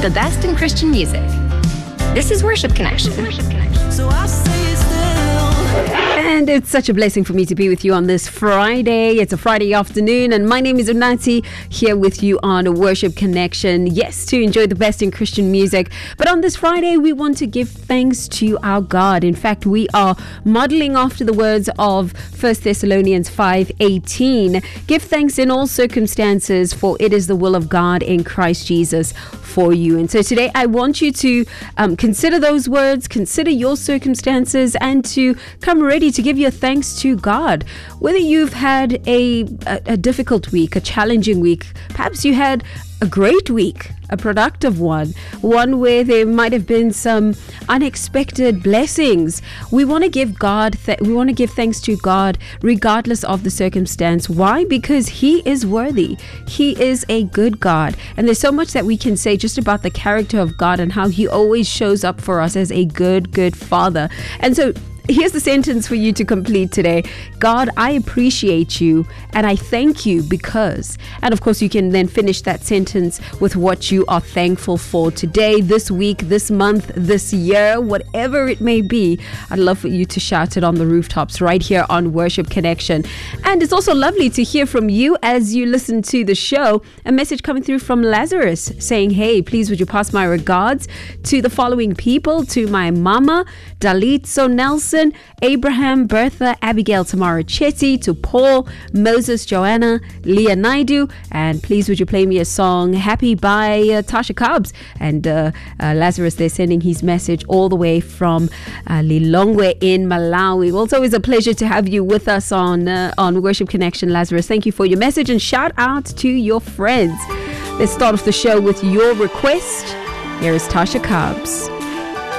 the best in Christian music. This is Worship Connection. So I say it still. And it's such a blessing for me to be with you on this Friday. It's a Friday afternoon, and my name is Unati, here with you on Worship Connection. Yes, to enjoy the best in Christian music. But on this Friday, we want to give thanks to our God. In fact, we are modeling after the words of 1 Thessalonians 5:18. Give thanks in all circumstances, for it is the will of God in Christ Jesus for you. And so today I want you to consider those words, consider your circumstances, and to come ready to give your thanks to God. Whether you've had a difficult week, a challenging week, perhaps you had a great week, a productive one where there might have been some unexpected blessings. We want to give thanks to God regardless of the circumstance. Why? Because He is worthy. He is a good God, and there's so much that we can say just about the character of God and how He always shows up for us as a good Father. And so here's the sentence for you to complete today. God, I appreciate you and I thank you because. And of course, you can then finish that sentence with what you are thankful for today, this week, this month, this year, whatever it may be. I'd love for you to shout it on the rooftops right here on Worship Connection. And it's also lovely to hear from you as you listen to the show. A message coming through from Lazarus saying, hey, please would you pass my regards to the following people, to my mama, Dalitso Nelson, Abraham, Bertha, Abigail, Tamara Chetty, to Paul, Moses, Joanna, Leah Naidu, and please would you play me a song, Happy by Tasha Cobbs. And Lazarus, they're sending his message all the way from Lilongwe in Malawi. Well, it's always a pleasure to have you with us on Worship Connection, Lazarus. Thank you for your message and shout out to your friends. Let's start off the show with your request. Here is Tasha Cobbs.